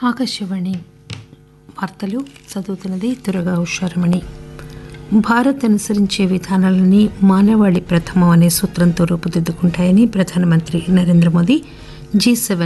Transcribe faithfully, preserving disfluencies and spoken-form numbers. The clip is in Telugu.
ఆకాశవాణి వార్తలు చదువుతున్నది దుర్గా ఉషారమణి. భారత్ అనుసరించే విధానాలన్నీ మానవాళి ప్రథమం అనే సూత్రంతో రూపుదిద్దుకుంటాయని ప్రధానమంత్రి నరేంద్ర మోదీ జీ సెవెన్